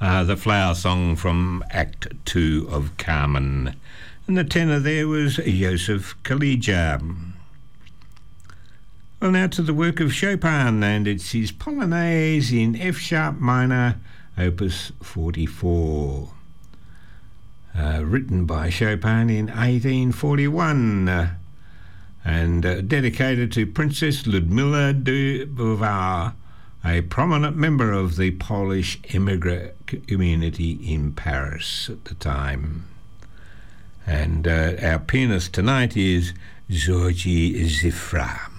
the flower song from Act 2 of Carmen. And the tenor there was Joseph Kalija. Well, now to the work of Chopin, and it's his Polonaise in F-sharp minor, opus 44. Written by Chopin in 1841 and dedicated to Princess Ludmilla de Beauvoir, a prominent member of the Polish immigrant community in Paris at the time. And our pianist tonight is Georgi Zifra.